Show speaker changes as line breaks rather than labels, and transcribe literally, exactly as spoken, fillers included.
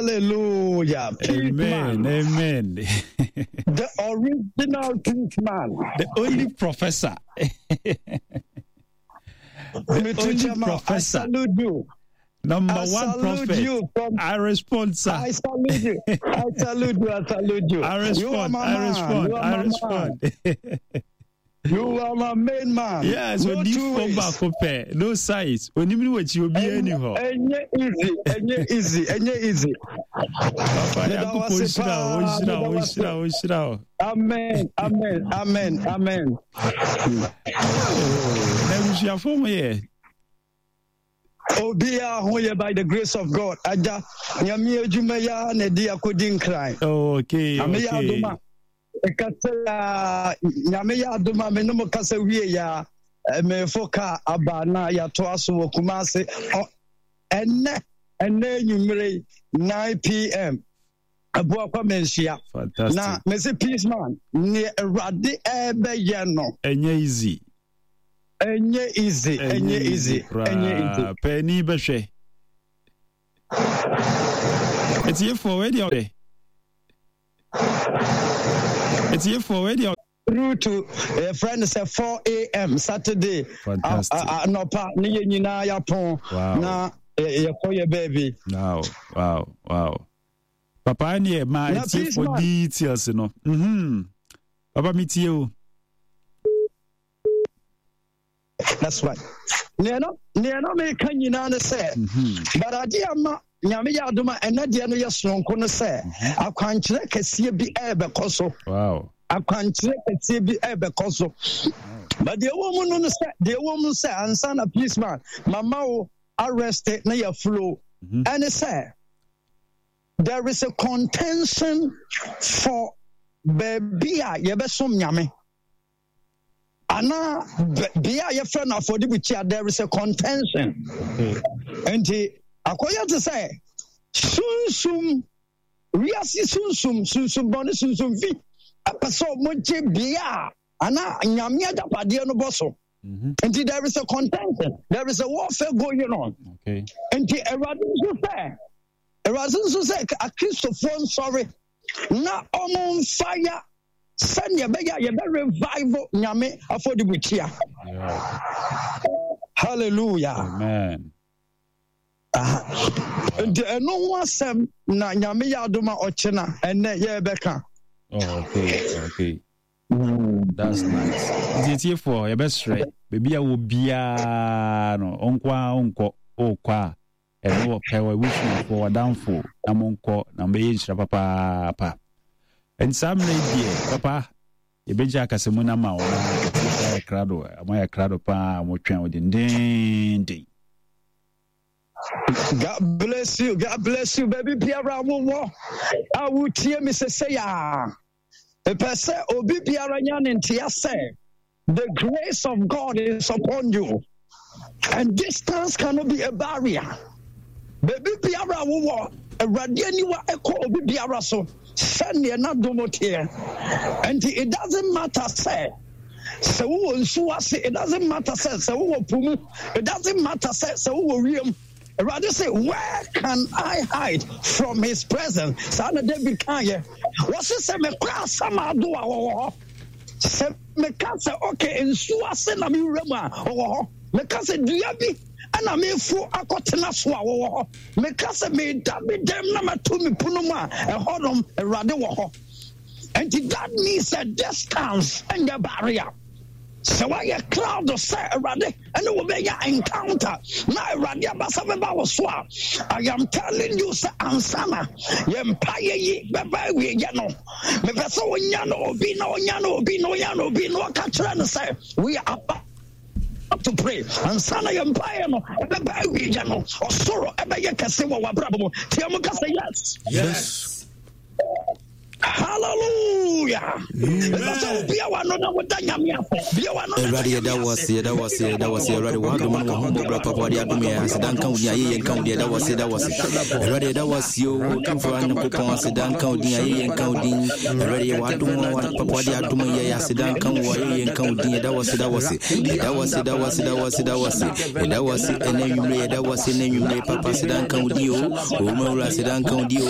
Hallelujah.
Amen.
Man.
Amen.
The original peace man.
The only professor. The only professor.
I salute you.
Number
I
one prophet.
You from,
I respond, sir.
I salute you. I salute you. I salute you.
I respond. I respond. I respond.
You are my main man.
Yes,
no
when you come back, compare no size. When you mean what you be anyhow.
Enye easy, enye easy, enye easy.
Papa, ya ku poshira, poshira, poshira, poshira.
Amen, amen, amen, amen.
Na bushia form here.
Obia hoye by the grace of God. Aja nyame adwuma ya na di akodi nkran.
Oh, okay, okay.
Aduma. Ekatela nyame ya aduma me no kasa wie ya me foka abana ya to aso wokumase enne enne nyumre nine p.m. Abua kwa menhia na me say peace man ne Awurade ebe ye no
enye easy
enye easy enye easy enye easy
penny be hwe it's here for where the other it's here for where the
through to a friend say four a.m. Saturday.
Fantastic.
Uh, uh, no pa ni nyina ya pon na ye koye baby.
Wow, wow, wow. Papa ni ma it's here for details no. Mhm. Papa meet you.
That's right. Ne no ne no me kan nyina na say. But ade ama nyame ya adoma enade no ye sonko no say akwankyere kese bi ebe koso.
Wow.
Akwankyere kese bi ebe koso. But the woman no say the woman say ansa na policeman mama o arrested na ya flow and it say there is a contention for baby a ye be som nyame. Ana bia ye friend for the bichia there is a contention. And he akoya to say sunsum wiasi sunsum sunsum boni sunsum vi apaso moje bia ana nyame adapade no boso. And there is a contention, there is a warfare going on.
Okay.
And the Erasmus say Erasmus say a Christopher sorry na on fire. Send your beggar, your revival, Nyame, afford the Buchia. Hallelujah.
Amen.
Uh, no one said, Na Nyame Yaduma Ochena, and ye beka.
Oh, okay, okay. That's nice. It's here for your best right. Baby, I will be a no, unkwa, unko, oh, qua, and no power wishing for a downfall. I'm unko, Nambe, papa, papa. And some lady, papa, you be jack as a monama or a crowd, a crowd of pa, more train with the
God bless you, God bless you, baby. Piara Momo. I would hear me say, ah, the person, Obi Piaranyan and Tia say, the grace of God is upon you, and distance cannot be a barrier. Baby Piara Momo, a radianiwa echo Obi Piara so. Send you not do not here, and it doesn't matter. Say, so it doesn't matter. Say, so it doesn't matter. Say, so rather say, where can I hide from His presence? Sana David Kanye, what's it say? Me cross some do our. Say me can say okay, and so I say na me rema. Oh, me can say do you be? And I mean for akotena so me kase me da be dem na mato me punuma e hodom e rade wo ho. And that means a distance and a barrier. So why a cloud of say rade and it will be your encounter. Now rade abasa be ba wo so a I am telling you say ansana ye mpaye yi be ba we ye no. Me pese onya no obi no onya no obi no onya no obi no ka kire no say we are to pray and sana empire no ebe ba wi ya no osoro ebe ye kase wo wabrabo ti am ka say yes
yes
hallelujah that's how be our no na wodanya me afọ be our no
everybody that was here that was here that was here everybody wa do mo humbo bra papa dia do me asidan kan odi aye yen kan odi that was here that was everybody that was you looking for an kupon asidan kan odi aye yen kan odi everybody wa do mo wa papa dia do me ye asidan kan wa aye yen kan odi that was that was that was that was that was that was that was ene yumre that was ene yumre papa asidan kan odi o o mo asidan kan odi